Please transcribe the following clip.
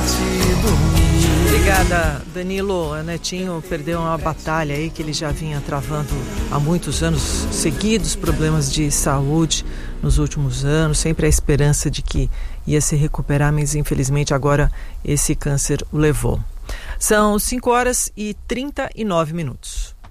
te dormir. Obrigada, Danilo. O Netinho perdeu uma batalha aí que ele já vinha travando há muitos anos seguidos, problemas de saúde nos últimos anos, sempre a esperança de que ia se recuperar, mas infelizmente agora esse câncer o levou. São 5 horas e 39 minutos.